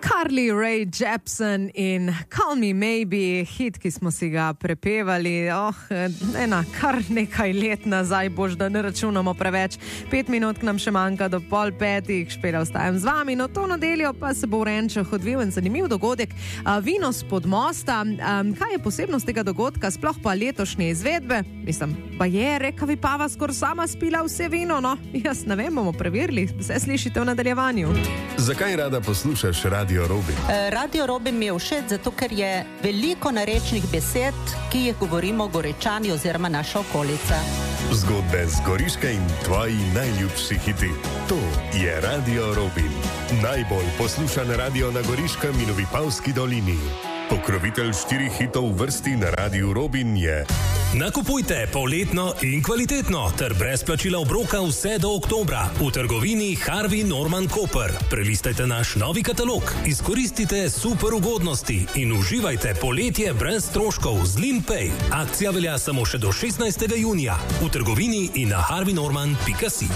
Carly Rae Jepsen in Call Me Maybe, hit, ki smo si ga prepevali, kar nekaj let nazaj, bož, da ne računamo preveč. 5 minut nam še manjka do 4:30, Špela ostajam z vami, no to nedeljo pa se bo v Renčah odvil en zanimiv dogodek, vino spod mosta. Kaj je posebnost tega dogodka, sploh pa letošnje izvedbe? Mislim, pa je, reka Vipava skor sama spila vse vino, no, jaz ne vem, bomo preverili, vse slišite v nadaljevanju. Zakaj rada poslušaš Radio Robin? Radio Robin mi je všeč, zato ker je veliko narečnih besed, ki jih govorimo Goričani oziroma naša okolica. Zgodbe z Goriške in tvoji najljubši hiti. To je Radio Robin. Najbolj poslušan radio na Goriškem in v Vipavski dolini. Pokrovitelj 4 hitov v vrsti na Radiu Robin je... Nakupujte poletno in kvalitetno ter brez plačila obroka vse do oktobra v trgovini Harvey Norman Koper. Prelistajte naš novi katalog, izkoristite super ugodnosti in uživajte poletje brez stroškov z Linpay. Akcija velja samo še do 16. junija v trgovini in na harveynorman.si.